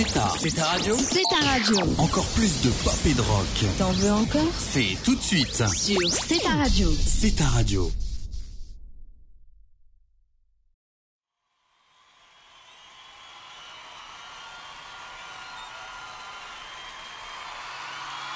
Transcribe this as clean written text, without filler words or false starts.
C'est ta radio. C'est ta radio. Encore plus de pop et de rock. T'en veux encore? C'est tout de suite. Sur C'est ta radio. C'est ta radio. On y va ?